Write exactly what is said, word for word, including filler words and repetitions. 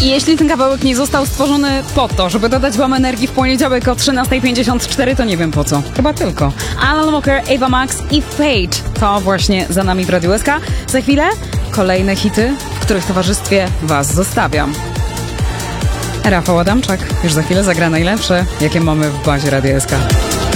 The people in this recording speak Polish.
I jeśli ten kawałek nie został stworzony po to, żeby dodać wam energii w poniedziałek o trzynasta pięćdziesiąt cztery, to nie wiem po co. Chyba tylko. Alan Walker, Ava Max i Fate. To właśnie za nami w Radiu S K. Za chwilę kolejne hity, w których towarzystwie was zostawiam. Rafał Adamczak już za chwilę zagra najlepsze, jakie mamy w bazie Radia S K.